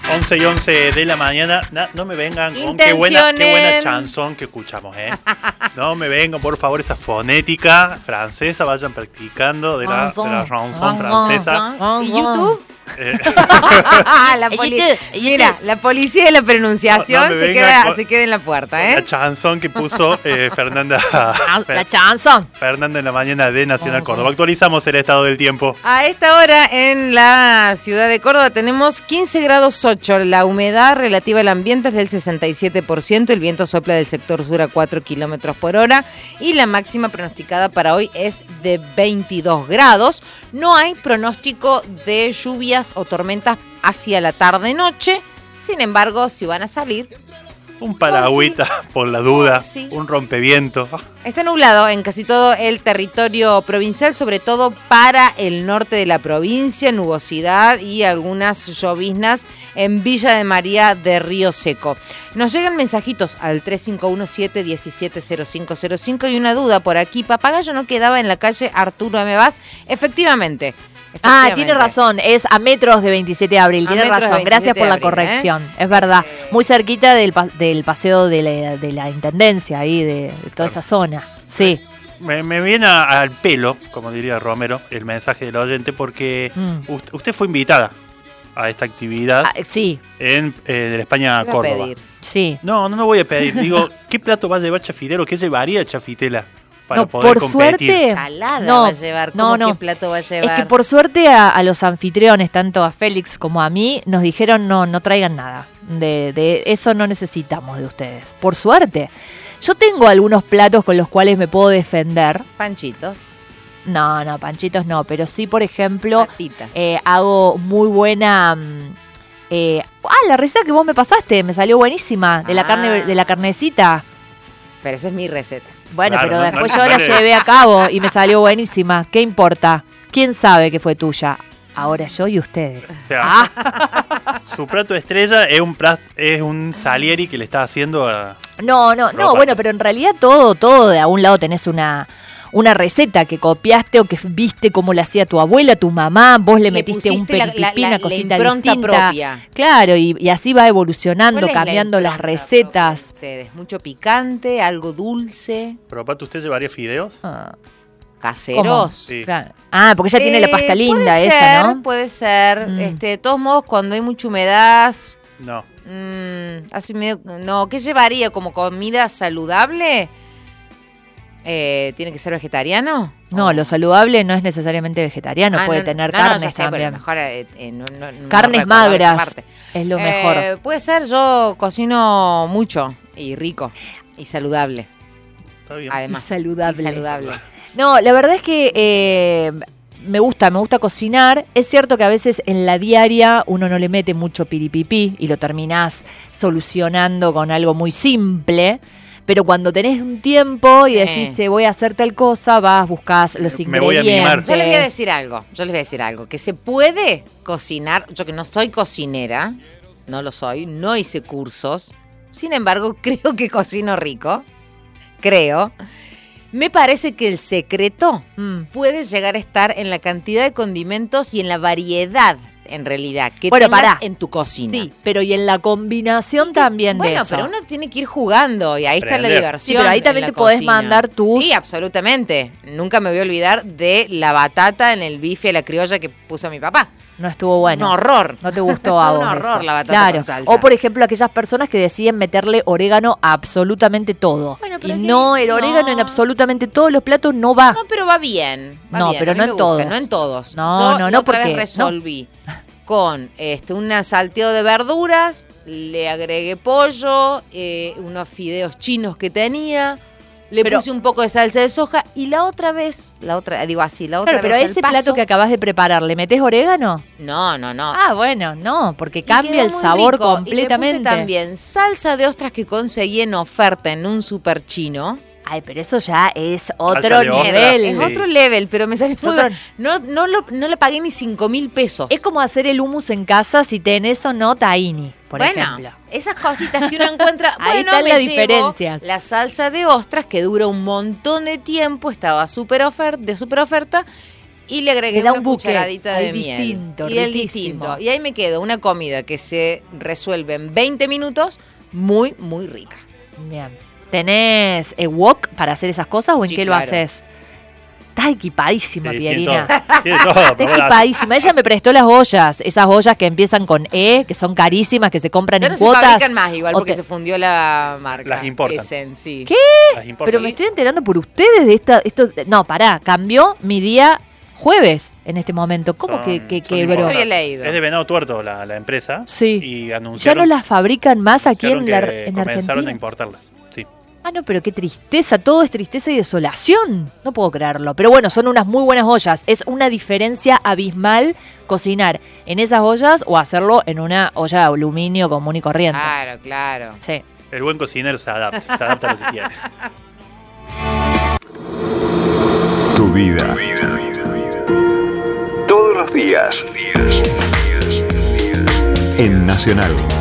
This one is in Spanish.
11:11 de la mañana. No me vengan con qué buena chanson que escuchamos, ¿eh? No me vengan, por favor, esa fonética francesa. Vayan practicando de la chanson francesa. ¿Y YouTube? Mira, la policía de la pronunciación se queda en la puerta, ¿eh? La chanson que puso Fernanda. La chanson. Fernanda en la mañana de Nacional Córdoba. Actualizamos el estado del tiempo. A esta hora en la ciudad de Córdoba tenemos 15 grados 8. La humedad relativa al ambiente es del 67%. El viento sopla del sector sur a 4 kilómetros por hora. Y la máxima pronosticada para hoy es de 22 grados. No hay pronóstico de lluvia o tormentas hacia la tarde-noche. Sin embargo, si van a salir, un paragüita por la duda, un rompeviento. Está nublado en casi todo el territorio provincial, sobre todo para el norte de la provincia, nubosidad y algunas lloviznas en Villa de María de Río Seco. Nos llegan mensajitos al 3517-170505 y una duda por aquí. Papagayo no quedaba en la calle Arturo M. Vaz. Efectivamente. Tiene razón, es a metros de 27 de abril, tiene razón, gracias por la corrección, es verdad, muy cerquita del paseo de la Intendencia, ahí de toda esa zona, sí. Me viene al pelo, como diría Romero, el mensaje del oyente, porque usted fue invitada a esta actividad sí. en España Córdoba. Sí. No voy a pedir, digo, ¿qué plato va a llevar Chafidero? ¿Qué llevaría Chafitela? No, por suerte, va a llevar. ¿Qué plato va a llevar? Es que por suerte a los anfitriones, tanto a Félix como a mí, nos dijeron no traigan nada. De eso no necesitamos de ustedes. Por suerte. Yo tengo algunos platos con los cuales me puedo defender. ¿Panchitos? No, panchitos no, pero sí, por ejemplo, hago muy buena... la receta que vos me pasaste, me salió buenísima, de la carnecita. Pero esa es mi receta. Bueno, claro, pero después yo la llevé a cabo y me salió buenísima. ¿Qué importa? ¿Quién sabe que fue tuya? Ahora yo y ustedes. O sea, su plato estrella es un Salieri que le está haciendo a... No, bueno, pero en realidad todo de algún lado tenés una receta que copiaste o que viste cómo la hacía tu abuela, tu mamá, vos le metiste un pipí, una cosita distinta. Propia. Claro, y así va evolucionando, cambiando las recetas. Ustedes, mucho picante, algo dulce. Pero aparte, ¿usted llevaría fideos? ¿Caseros? Sí. Claro. Porque ella tiene la pasta linda esa, ¿no? Puede ser. De todos modos, cuando hay mucha humedad... No. Así medio, ¿qué llevaría como comida saludable? ¿Tiene que ser vegetariano? No, lo saludable no es necesariamente vegetariano, puede tener carnes también. Mejor, carnes magras es lo mejor. Puede ser, yo cocino mucho y rico y saludable. Está bien. Además, saludable. No, la verdad es que me gusta cocinar. Es cierto que a veces en la diaria uno no le mete mucho piripipí y lo terminás solucionando con algo muy simple. Pero cuando tenés un tiempo y decís, voy a hacer tal cosa, buscás los ingredientes. Me voy a mimar. Yo les voy a decir algo, que se puede cocinar. Yo que no soy cocinera, no lo soy, no hice cursos. Sin embargo, creo que cocino rico. Me parece que el secreto puede llegar a estar en la cantidad de condimentos y en la variedad, en realidad, que tengas en tu cocina. Sí, pero y en la combinación también de eso. Bueno, pero uno tiene que ir jugando y ahí está la diversión. Sí, pero ahí también te podés mandar tus... Sí, absolutamente. Nunca me voy a olvidar de la batata en el bife a la criolla que puso mi papá. No estuvo bueno. Un horror. No te gustó a vos. Un horror la batata con salsa. O por ejemplo aquellas personas que deciden meterle orégano a absolutamente todo. Bueno, pero el orégano en absolutamente todos los platos no va. No, pero va bien. Pero no en todos. No en todos. No, porque resolví con un salteo de verduras, le agregué pollo, unos fideos chinos que tenía. Le puse un poco de salsa de soja y la otra vez pero ese plato que acabas de preparar, ¿le metés orégano? No. Bueno, porque cambia el sabor completamente. Y le puse también salsa de ostras que conseguí en oferta en un super chino. Ay, pero eso ya es otro nivel. Es otro level, pero me sale no le pagué ni 5.000 pesos. Es como hacer el hummus en casa si tenés o no tahini, por ejemplo. Esas cositas que uno encuentra. Ahí están las diferencias. La salsa de ostras que dura un montón de tiempo, estaba de super oferta. Y le agregué una cucharadita de miel. Distinto, y el distinto. Y ahí me quedó una comida que se resuelve en 20 minutos, muy, muy rica. Bien. ¿Tenés wok para hacer esas cosas o en qué lo haces? Estás equipadísima, Pierina. Estás equipadísima. Ella me prestó las ollas, esas ollas que empiezan con E, que son carísimas, que se compran en cuotas. Se fabrican más igual porque se fundió la marca. Las importan. Sí. ¿Qué? Pero me estoy enterando por ustedes de esto. No, pará, cambió mi día jueves en este momento. ¿Cómo que quebró? No había leído. Es de Venado Tuerto la empresa. Sí. Y anunciaron. Ya no las fabrican más aquí en Argentina. Comenzaron a importarlas. Sí. Ah, no, pero qué tristeza, todo es tristeza y desolación. No puedo creerlo. Pero bueno, son unas muy buenas ollas. Es una diferencia abismal cocinar en esas ollas o hacerlo en una olla de aluminio común y corriente. Claro. Sí. El buen cocinero se adapta a lo que quiere. Tu vida. Todos los días. En Nacional.